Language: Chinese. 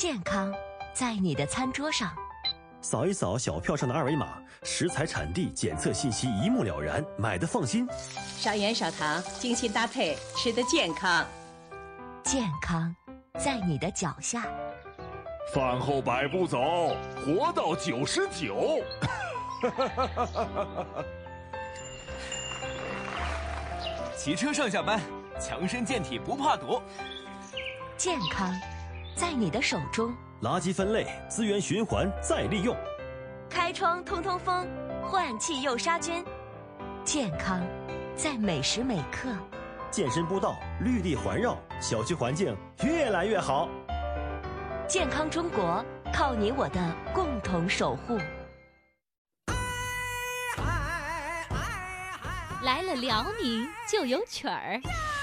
健康在你的餐桌上。 扫一扫小票上的二维码，食材产地检测信息一目了然，买的放心。 少盐少糖，精心搭配，吃得健康。 健康在你的脚下。 饭后100步走，活到99。 骑车上下班，强身健体不怕堵。 健康在你的手中。 垃圾分类，资源循环再利用。 开窗通通风，换气又杀菌。健康在每时每刻。 健身步道，绿地环绕，小区环境越来越好。 健康中国，靠你我的共同守护。 来了辽宁就有曲儿。